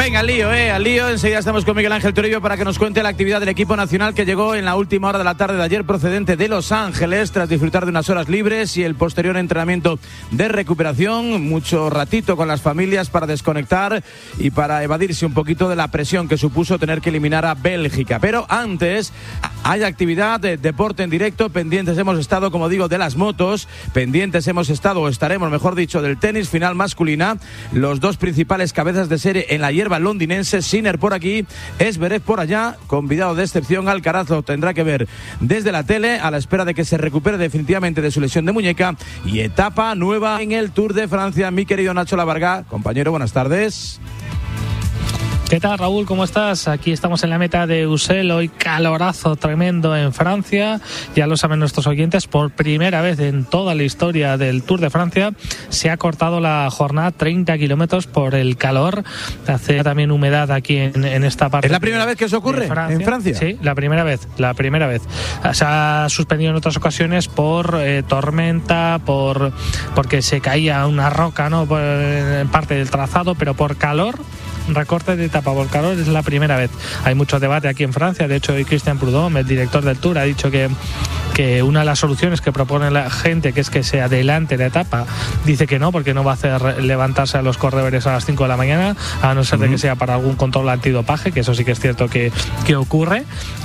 Venga, al lío. Enseguida estamos con Miguel Ángel Toribio para que nos cuente la actividad del equipo nacional que llegó en la última hora de la tarde de ayer procedente de Los Ángeles tras disfrutar de unas horas libres y el posterior entrenamiento de recuperación. Mucho ratito con las familias para desconectar y para evadirse un poquito de la presión que supuso tener que eliminar a Bélgica. Pero antes hay actividad de deporte en directo. Pendientes hemos estado, como digo, de las motos. Pendientes hemos estado, o estaremos, mejor dicho, del tenis final masculina. Los dos principales cabezas de serie en la hierba londinense, Sinner por aquí, Zverev por allá, convidado de excepción. Alcaraz lo tendrá que ver desde la tele a la espera de que se recupere definitivamente de su lesión de muñeca. Y etapa nueva en el Tour de Francia. Mi querido Nacho Lavarga, compañero, buenas tardes. ¿Qué tal, Raúl? ¿Cómo estás? Aquí estamos en la meta de Ussel. Hoy calorazo tremendo en Francia. Ya lo saben nuestros oyentes, por primera vez en toda la historia del Tour de Francia se ha cortado la jornada 30 kilómetros por el calor. Hace también humedad aquí en esta parte. ¿Es la primera vez que eso ocurre en Francia? Sí, la primera vez. Se ha suspendido en otras ocasiones por tormenta, porque se caía una roca, ¿no?, en parte del trazado, pero por calor. Recorte de etapa por calor es la primera vez. Hay mucho debate aquí en Francia. De hecho, hoy Christian Prudhomme, el director del Tour, ha dicho que una de las soluciones que propone la gente, que es que se adelante la etapa, dice que no, porque no va a hacer levantarse a los corredores a las 5 de la mañana, a no ser de que sea para algún control antidopaje, que eso sí que es cierto que ocurre.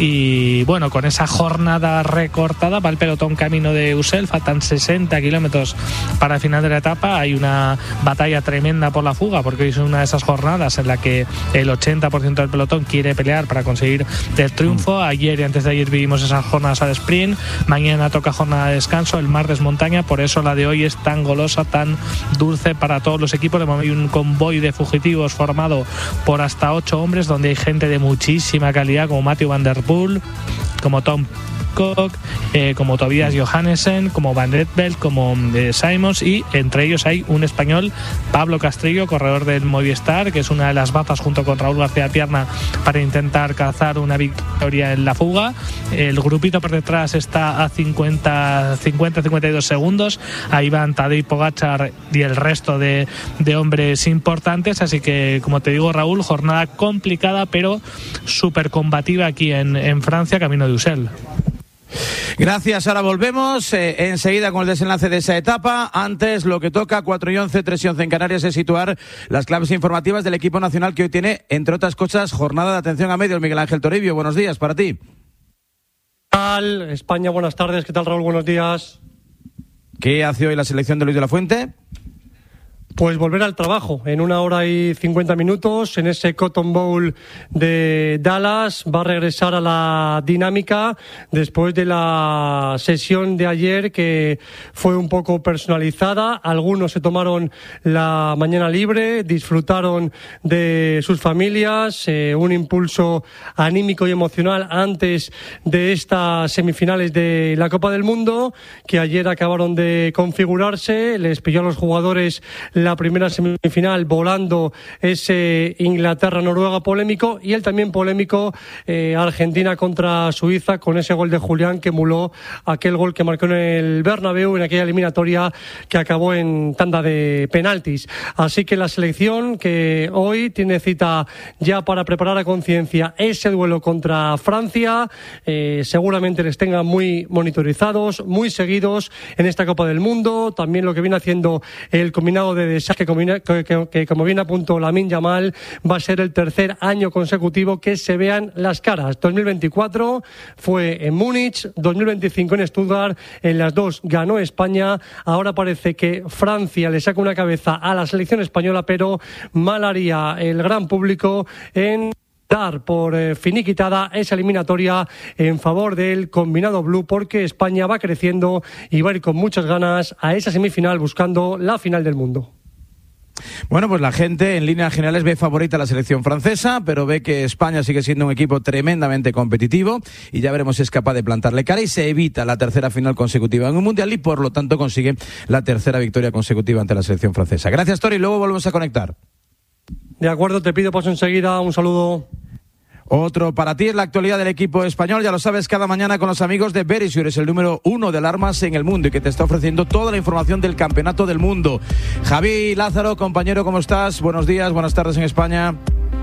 Y bueno, con esa jornada recortada va el pelotón camino de Ussel. Faltan 60 kilómetros para el final de la etapa. Hay una batalla tremenda por la fuga, porque hoy es una de esas jornadas en la que el 80% del pelotón quiere pelear para conseguir el triunfo. Ayer y antes de ayer vivimos esas jornadas al sprint. Mañana toca jornada de descanso, el martes montaña. Por eso la de hoy es tan golosa, tan dulce para todos los equipos. De momento hay un convoy de fugitivos formado por hasta 8 hombres, donde hay gente de muchísima calidad, como Mathieu van der Poel, como Tom como Tobias Johannesen, como Van Rietveld, como Simons, y entre ellos hay un español, Pablo Castrillo, corredor del Movistar, que es una de las bazas junto con Raúl García Pierna para intentar cazar una victoria en la fuga. El grupito por detrás está a 50-52 segundos. Ahí van Tadej Pogačar y el resto de hombres importantes. Así que, como te digo, Raúl, jornada complicada pero súper combativa aquí en Francia, camino de Ussel. Gracias, ahora volvemos enseguida con el desenlace de esa etapa. Antes, lo que toca, 4:11, 3:11 en Canarias, es situar las claves informativas del equipo nacional que hoy tiene, entre otras cosas, jornada de atención a medios. Miguel Ángel Toribio, buenos días para ti. ¿Qué tal, España? Buenas tardes. ¿Qué tal, Raúl? Buenos días. ¿Qué hace hoy la selección de Luis de la Fuente? Pues volver al trabajo en 1 hora y 50 minutos en ese Cotton Bowl de Dallas. Va a regresar a la dinámica después de la sesión de ayer, que fue un poco personalizada. Algunos se tomaron la mañana libre, disfrutaron de sus familias, un impulso anímico y emocional antes de estas semifinales de la Copa del Mundo, que ayer acabaron de configurarse. Les pilló a los jugadores la primera semifinal volando ese Inglaterra-Noruega polémico, y el también polémico Argentina contra Suiza, con ese gol de Julián que emuló aquel gol que marcó en el Bernabéu en aquella eliminatoria que acabó en tanda de penaltis. Así que la selección, que hoy tiene cita ya para preparar a conciencia ese duelo contra Francia, seguramente les tenga muy monitorizados, muy seguidos en esta Copa del Mundo. También lo que viene haciendo el combinado de que como bien apuntó Lamine Yamal, va a ser el tercer año consecutivo que se vean las caras. 2024 fue en Múnich, 2025 en Stuttgart, en las dos ganó España. Ahora parece que Francia le saca una cabeza a la selección española, pero mal haría el gran público en dar por finiquitada esa eliminatoria en favor del combinado blue, porque España va creciendo y va a ir con muchas ganas a esa semifinal buscando la final del mundo. Bueno, pues la gente en líneas generales ve favorita a la selección francesa, pero ve que España sigue siendo un equipo tremendamente competitivo y ya veremos si es capaz de plantarle cara y se evita la tercera final consecutiva en un mundial y por lo tanto consigue la tercera victoria consecutiva ante la selección francesa. Gracias, Tori, luego volvemos a conectar. De acuerdo, te pido paso enseguida, un saludo. Otro para ti es la actualidad del equipo español, ya lo sabes, cada mañana con los amigos de Verisure, es el número 1 de alarmas en el mundo y que te está ofreciendo toda la información del campeonato del mundo. Javi Lázaro, compañero, ¿cómo estás? Buenos días, buenas tardes en España.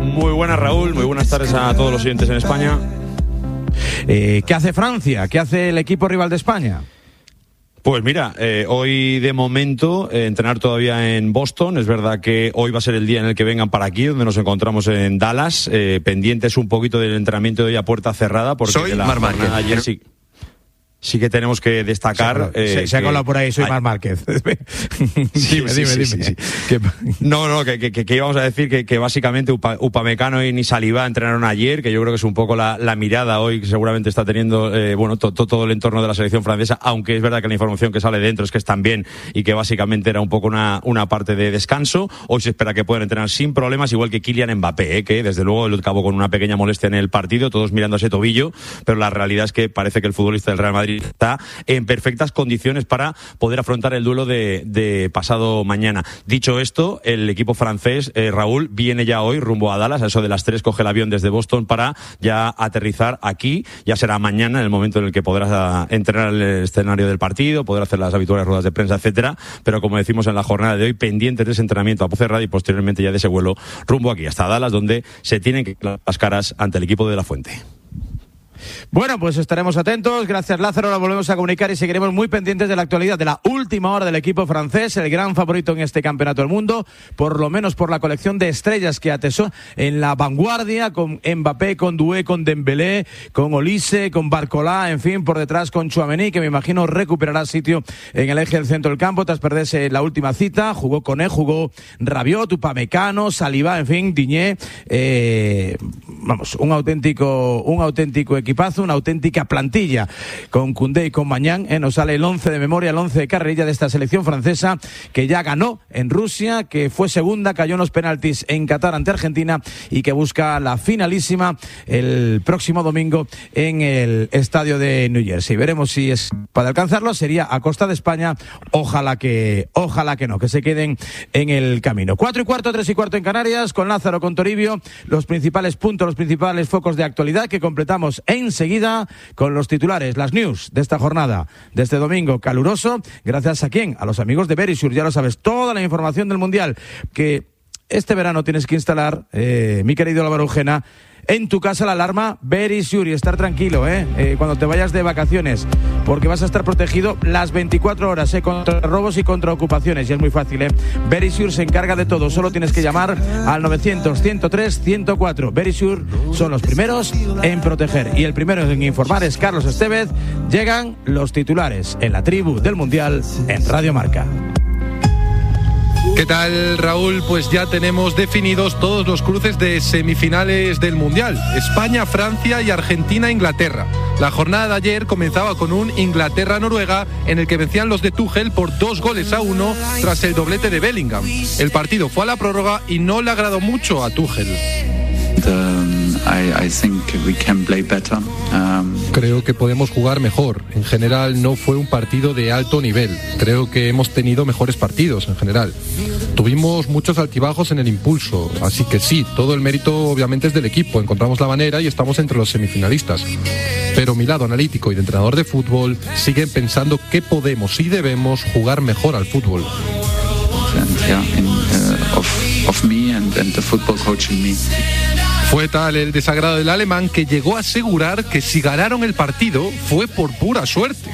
Muy buenas, Raúl, muy buenas tardes a todos los oyentes en España. ¿Qué hace Francia? ¿Qué hace el equipo rival de España? Pues mira, hoy de momento entrenar todavía en Boston. Es verdad que hoy va a ser el día en el que vengan para aquí, donde nos encontramos en Dallas, pendientes un poquito del entrenamiento de hoy a puerta cerrada, porque soy la jornada ayer sí que tenemos que destacar. Se ha colado por ahí, soy Marc Márquez. Dime. Sí. Que íbamos a decir que básicamente Upamecano y Saliba entrenaron ayer, que yo creo que es un poco la mirada hoy que seguramente está teniendo todo el entorno de la selección francesa, aunque es verdad que la información que sale dentro es que están bien y que básicamente era un poco una parte de descanso. Hoy se espera que puedan entrenar sin problemas, igual que Kylian Mbappé, que desde luego él acabó con una pequeña molestia en el partido, todos mirando a ese tobillo, pero la realidad es que parece que el futbolista del Real Madrid está en perfectas condiciones para poder afrontar el duelo de pasado mañana. Dicho esto, el equipo francés, Raúl, viene ya hoy rumbo a Dallas. A eso de las 3 coge el avión desde Boston para ya aterrizar aquí. Ya será mañana en el momento en el que podrás entrenar el escenario del partido, poder hacer las habituales ruedas de prensa, etcétera. Pero como decimos en la jornada de hoy, pendientes de ese entrenamiento a puerta cerrada y posteriormente ya de ese vuelo rumbo aquí hasta Dallas, donde se tienen que dar las caras ante el equipo de La Fuente. Bueno, pues estaremos atentos. Gracias, Lázaro. Ahora volvemos a comunicar y seguiremos muy pendientes de la actualidad de la última hora del equipo francés, el gran favorito en este campeonato del mundo, por lo menos por la colección de estrellas que atesora en la vanguardia, con Mbappé, con Doué, con Dembélé, con Olise, con Barcola, en fin, por detrás con Tchouaméni, que me imagino recuperará sitio en el eje del centro del campo tras perderse la última cita. Jugó Koné, jugó Rabiot, Upamecano, Saliba, en fin, Digne. Un auténtico equipazo, una auténtica plantilla con Koundé y con Mañán. Nos sale el 11 de memoria, el 11 de carrerilla de esta selección francesa, que ya ganó en Rusia, que fue segunda, cayó en los penaltis en Qatar ante Argentina y que busca la finalísima el próximo domingo en el estadio de New Jersey. Veremos si es para alcanzarlo, sería a costa de España. Ojalá que no, que se queden en el camino. 4:15, 3:15 en Canarias, con Lázaro, con Toribio, los principales puntos, los principales focos de actualidad que completamos enseguida con los titulares, las news de esta jornada, de este domingo caluroso. Gracias a quién, a los amigos de Verisure, ya lo sabes, toda la información del Mundial que este verano tienes que instalar, mi querido Álvaro Ujena, en tu casa la alarma Verisure y estar tranquilo, cuando te vayas de vacaciones, porque vas a estar protegido las 24 horas, contra robos y contra ocupaciones, y es muy fácil, Verisure se encarga de todo, solo tienes que llamar al 900-103-104. Verisure son los primeros en proteger, y el primero en informar es Carlos Estevez. Llegan los titulares en la tribu del Mundial en Radio Marca. ¿Qué tal, Raúl? Pues ya tenemos definidos todos los cruces de semifinales del Mundial. España, Francia y Argentina, Inglaterra. La jornada de ayer comenzaba con un Inglaterra-Noruega en el que vencían los de Tuchel por 2-1 tras el doblete de Bellingham. El partido fue a la prórroga y no le agradó mucho a Tuchel. I think we can play better. Creo que podemos jugar mejor. En general no fue un partido de alto nivel. Creo que hemos tenido mejores partidos en general. Tuvimos muchos altibajos en el impulso, así que sí, todo el mérito obviamente es del equipo. Encontramos la manera y estamos entre los semifinalistas. Pero mi lado analítico y de entrenador de fútbol siguen pensando que podemos y debemos jugar mejor al fútbol. Of me and the football coach in me. Fue tal el desagrado del alemán que llegó a asegurar que si ganaron el partido fue por pura suerte.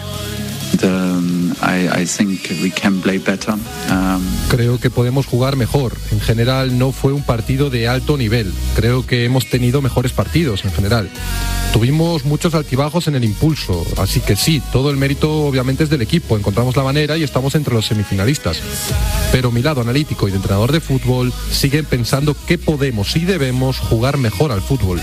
I think we can play better. Creo que podemos jugar mejor. En general no fue un partido de alto nivel. Creo que hemos tenido mejores partidos en general. Tuvimos muchos altibajos en el impulso, así que sí, todo el mérito obviamente es del equipo. Encontramos la manera y estamos entre los semifinalistas. Pero mi lado analítico y de entrenador de fútbol siguen pensando que podemos y debemos jugar mejor al fútbol.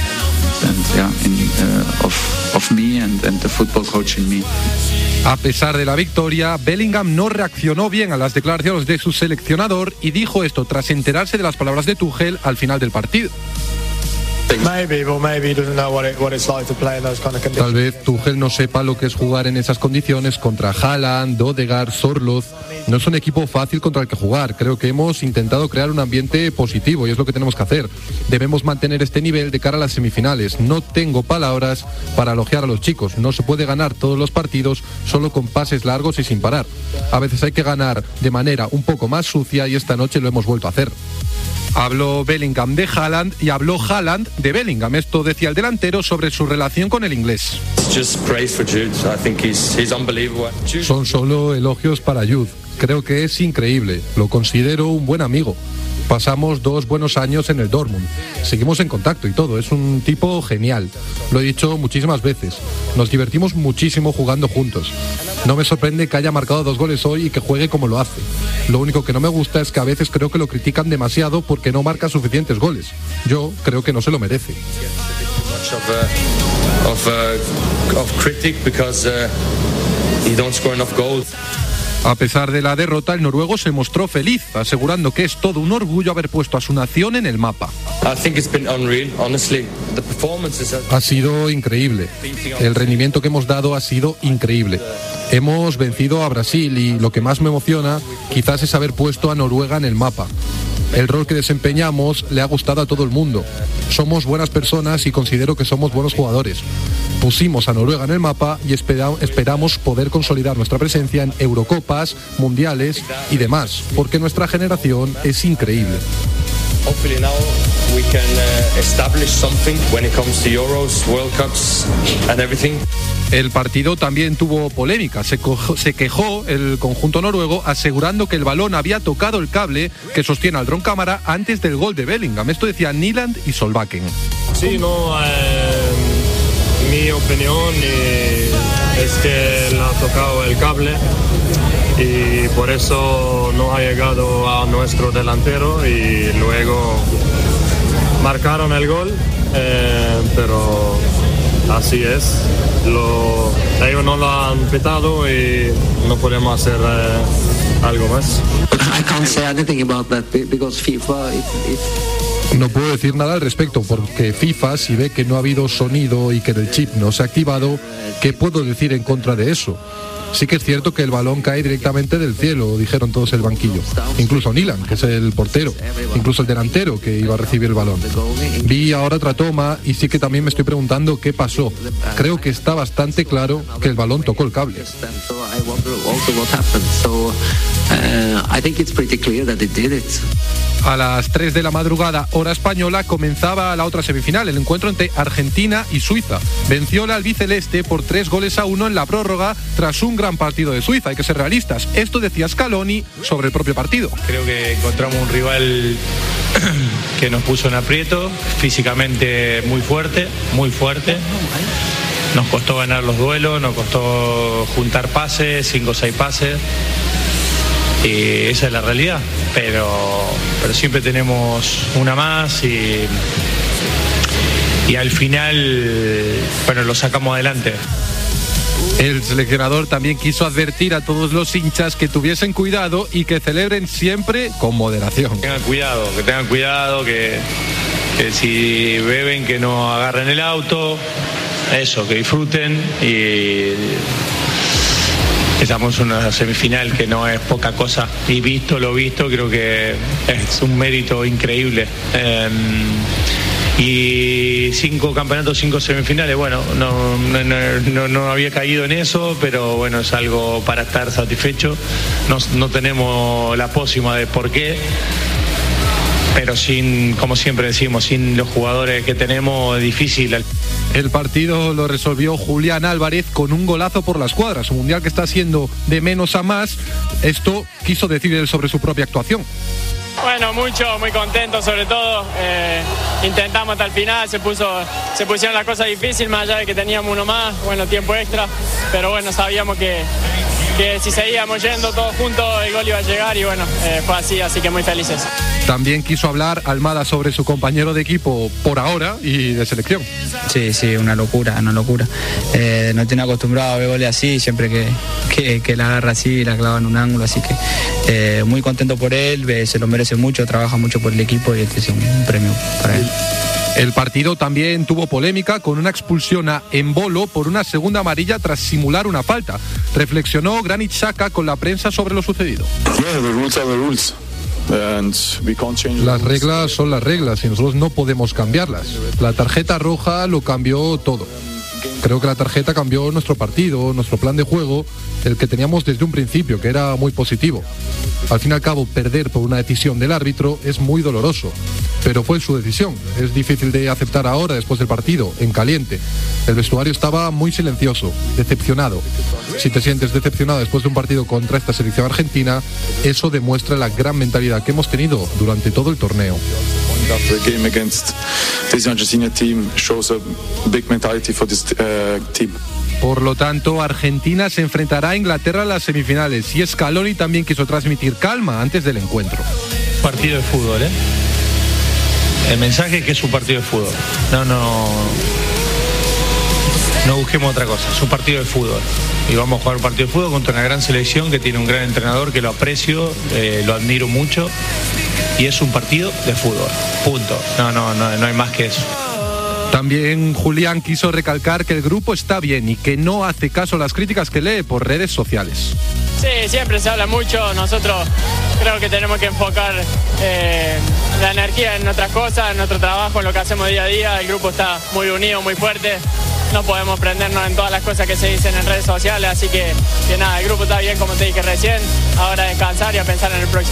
Of me and the football coach in me. A pesar de la victoria, Bellingham no reaccionó bien a las declaraciones de su seleccionador y dijo esto tras enterarse de las palabras de Tuchel al final del partido. Tal vez Tuchel no sepa lo que es jugar en esas condiciones contra Haaland, Odegaard, Sorloth. No es un equipo fácil contra el que jugar. Creo que hemos intentado crear un ambiente positivo y es lo que tenemos que hacer. Debemos mantener este nivel de cara a las semifinales. No tengo palabras para elogiar a los chicos. No se puede ganar todos los partidos solo con pases largos y sin parar. A veces hay que ganar de manera un poco más sucia y esta noche lo hemos vuelto a hacer. Habló Bellingham de Haaland y habló Haaland de Bellingham. Esto decía el delantero sobre su relación con el inglés. Son solo elogios para Jude. Creo que es increíble. Lo considero un buen amigo. Pasamos 2 buenos años en el Dortmund. Seguimos en contacto y todo. Es un tipo genial. Lo he dicho muchísimas veces. Nos divertimos muchísimo jugando juntos. No me sorprende que haya marcado 2 goles hoy y que juegue como lo hace. Lo único que no me gusta es que a veces creo que lo critican demasiado porque no marca suficientes goles. Yo creo que no se lo merece. A pesar de la derrota, el noruego se mostró feliz, asegurando que es todo un orgullo haber puesto a su nación en el mapa. Ha sido increíble. El rendimiento que hemos dado ha sido increíble. Hemos vencido a Brasil y lo que más me emociona quizás es haber puesto a Noruega en el mapa. El rol que desempeñamos le ha gustado a todo el mundo. Somos buenas personas y considero que somos buenos jugadores. Pusimos a Noruega en el mapa y esperamos poder consolidar nuestra presencia en Eurocopas, Mundiales y demás, porque nuestra generación es increíble. Hopefully now we can establish something when it comes to Euros, World Cups and everything. El partido también tuvo polémica. Se quejó el conjunto noruego asegurando que el balón había tocado el cable que sostiene al dron cámara antes del gol de Bellingham. Esto decía Nyland y Solbakken. Sí, no, mi opinión es que le ha tocado el cable y por eso no ha llegado a nuestro delantero y luego marcaron el gol, pero así es. Ellos no lo han pitado y no podemos hacer algo más. No puedo decir nada al respecto porque FIFA, si ve que no ha habido sonido y que el chip no se ha activado, ¿qué puedo decir en contra de eso? Sí que es cierto que el balón cae directamente del cielo, dijeron todos el banquillo. Incluso Nyland, que es el portero, incluso el delantero que iba a recibir el balón. Vi ahora otra toma y sí que también me estoy preguntando qué pasó. Creo que está bastante claro que el balón tocó el cable. A las 3 de la madrugada, hora española, comenzaba la otra semifinal, el encuentro entre Argentina y Suiza. Venció la albiceleste por 3-1 en la prórroga tras un gran partido de Suiza. Hay que ser realistas. Esto decía Scaloni sobre el propio partido. Creo que encontramos un rival que nos puso en aprieto, físicamente muy fuerte, muy fuerte. Nos costó ganar los duelos, nos costó juntar pases, 5 o 6 pases. Y esa es la realidad, pero siempre tenemos una más y al final, bueno, lo sacamos adelante. El seleccionador también quiso advertir a todos los hinchas que tuviesen cuidado y que celebren siempre con moderación. Que tengan cuidado, que si beben que no agarren el auto, eso, que disfruten y... Estamos en una semifinal que no es poca cosa y visto lo visto creo que es un mérito increíble. Y 5 campeonatos, 5 semifinales, bueno, no había caído en eso, pero bueno, es algo para estar satisfecho. No tenemos la pócima de por qué, pero sin, como siempre decimos, sin los jugadores que tenemos es difícil. El partido lo resolvió Julián Álvarez con un golazo por la escuadra. Su mundial que está siendo de menos a más. Esto quiso decir él sobre su propia actuación. Bueno, muy contento sobre todo. Intentamos hasta el final, se pusieron las cosas difíciles, más allá de que teníamos uno más, bueno, tiempo extra. Pero bueno, sabíamos que si seguíamos yendo todos juntos el gol iba a llegar y bueno, fue así que muy felices. También quiso hablar Almada sobre su compañero de equipo por ahora y de selección. Sí, una locura. No tiene acostumbrado a ver goles así, siempre que la agarra así, la clava en un ángulo, así que muy contento por él, se lo merece mucho, trabaja mucho por el equipo y este es un premio para él. El partido también tuvo polémica con una expulsión a Embolo por una segunda amarilla tras simular una falta. Reflexionó Granit Xhaka con la prensa sobre lo sucedido. Las reglas son las reglas y nosotros no podemos cambiarlas. La tarjeta roja lo cambió todo. Creo que la tarjeta cambió nuestro partido, nuestro plan de juego, el que teníamos desde un principio, que era muy positivo. Al fin y al cabo, perder por una decisión del árbitro es muy doloroso, pero fue su decisión. Es difícil de aceptar ahora, después del partido, en caliente. El vestuario estaba muy silencioso, decepcionado. Si te sientes decepcionado después de un partido contra esta selección argentina, eso demuestra la gran mentalidad que hemos tenido durante todo el torneo. The game against this Argentina team shows a big mentality for this team. Por lo tanto, Argentina se enfrentará a Inglaterra en las semifinales y Scaloni también quiso transmitir calma antes del encuentro. Partido de fútbol, ¿eh? El mensaje es que es un partido de fútbol. No busquemos otra cosa, es un partido de fútbol. Y vamos a jugar un partido de fútbol contra una gran selección que tiene un gran entrenador que lo aprecio, lo admiro mucho. Y es un partido de fútbol, punto. No hay más que eso. También Julián quiso recalcar que el grupo está bien y que no hace caso a las críticas que lee por redes sociales. Sí, siempre se habla mucho. Nosotros creo que tenemos que enfocar la energía en otras cosas, en nuestro trabajo, en lo que hacemos día a día. El grupo está muy unido, muy fuerte. No podemos prendernos en todas las cosas que se dicen en redes sociales, así que nada, el grupo está bien, como te dije recién. Ahora a descansar y a pensar en el próximo.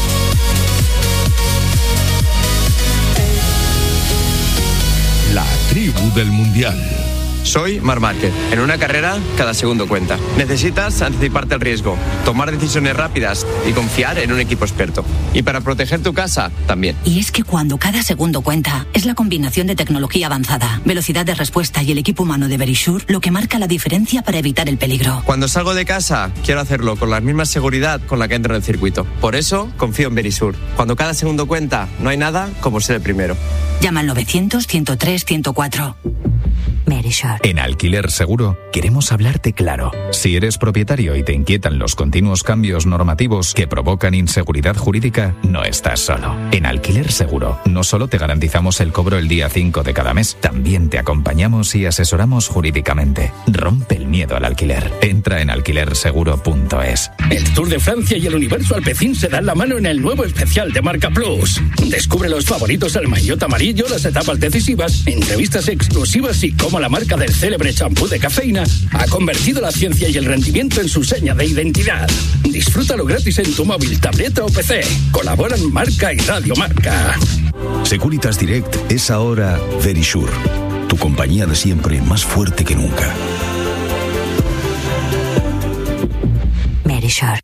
La tribu del Mundial. Soy Marc Márquez. En una carrera, cada segundo cuenta. Necesitas anticiparte al riesgo, tomar decisiones rápidas y confiar en un equipo experto. Y para proteger tu casa, también. Y es que cuando cada segundo cuenta, es la combinación de tecnología avanzada, velocidad de respuesta y el equipo humano de Verisure lo que marca la diferencia para evitar el peligro. Cuando salgo de casa, quiero hacerlo con la misma seguridad con la que entro en el circuito. Por eso, confío en Verisure. Cuando cada segundo cuenta, no hay nada como ser el primero. Llama al 900-103-104. Verisure. En Alquiler Seguro queremos hablarte claro. Si eres propietario y te inquietan los continuos cambios normativos que provocan inseguridad jurídica, no estás solo. En Alquiler Seguro no solo te garantizamos el cobro el día 5 de cada mes, también te acompañamos y asesoramos jurídicamente. Rompe el miedo al alquiler. Entra en alquilerseguro.es. El Tour de Francia y el Universo Alpecin se dan la mano en el nuevo especial de Marca Plus. Descubre los favoritos al maillot amarillo, las etapas decisivas, entrevistas exclusivas y cómo la marca del célebre champú de cafeína ha convertido la ciencia y el rendimiento en su seña de identidad. Disfrútalo gratis en tu móvil, tableta o PC. Colaboran Marca y Radio Marca. Securitas Direct es ahora Verisure, tu compañía de siempre más fuerte que nunca. Verisure.